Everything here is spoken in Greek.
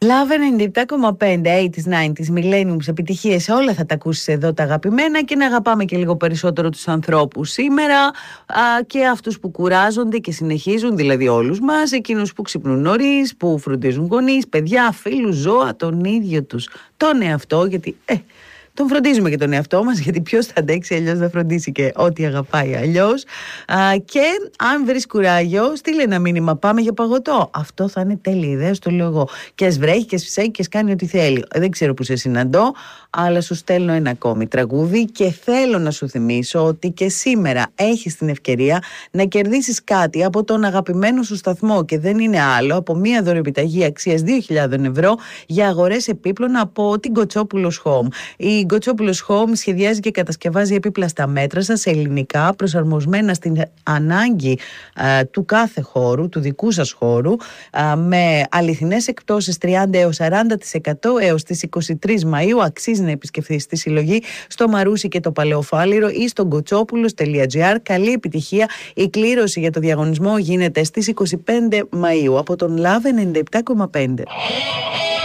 Love 97,5, 80s, 90s, millenniums, επιτυχίες, όλα θα τα ακούσεις εδώ τα αγαπημένα, και να αγαπάμε και λίγο περισσότερο τους ανθρώπους σήμερα, και αυτούς που κουράζονται και συνεχίζουν, δηλαδή όλους μας, εκείνους που ξυπνούν νωρίς, που φροντίζουν γονείς, παιδιά, φίλους, ζώα, τον ίδιο τους, τον εαυτό, γιατί τον φροντίζουμε και τον εαυτό μας, γιατί ποιος θα αντέξει αλλιώς να φροντίσει και ό,τι αγαπάει αλλιώς. Και αν βρεις κουράγιο, στείλε ένα μήνυμα, πάμε για παγωτό. Αυτό θα είναι τέλεια ιδέα, στο λέω εγώ. Και ας βρέχει και ας φυσάει και ας κάνει ό,τι θέλει. Δεν ξέρω που σε συναντώ, αλλά σου στέλνω ένα ακόμη τραγούδι και θέλω να σου θυμίσω ότι και σήμερα έχεις την ευκαιρία να κερδίσεις κάτι από τον αγαπημένο σου σταθμό, και δεν είναι άλλο από μία δωρεοεπιταγή αξίας 2.000 ευρώ για αγορές επίπλων από την Κοτσόπουλος Home. Η Κοτσόπουλος Home σχεδιάζει και κατασκευάζει επίπλαστα μέτρασα σε ελληνικά, προσαρμοσμένα στην ανάγκη του κάθε χώρου, του δικού σας χώρου, με αληθινές εκπτώσεις 30 έως 40% έως τις 23 Μαΐου. Αξίζει να επισκεφθείς τη συλλογή στο Μαρούσι και το Παλαιοφάλιρο ή στο kotsopulos.gr. Καλή επιτυχία. Η κλήρωση για το διαγωνισμό γίνεται στις 25 Μαΐου από τον Love 97,5.